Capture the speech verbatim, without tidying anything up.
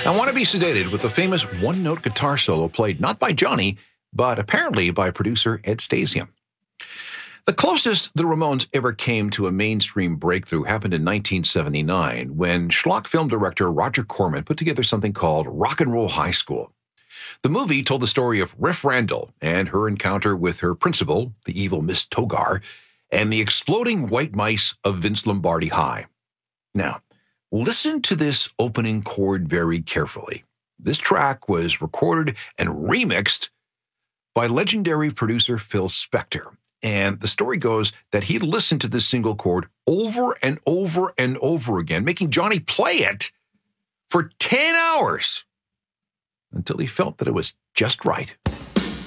I Want to Be Sedated with the famous one-note guitar solo played not by Johnny, but apparently by producer Ed Stasium. The closest the Ramones ever came to a mainstream breakthrough happened in nineteen seventy-nine when schlock film director Roger Corman put together something called Rock and Roll High School. The movie told the story of Riff Randall and her encounter with her principal, the evil Miss Togar, and the exploding white mice of Vince Lombardi High. Now, listen to this opening chord very carefully. This track was recorded and remixed by legendary producer Phil Spector. And the story goes that he listened to this single chord over and over and over again, making Johnny play it for ten hours until he felt that it was just right.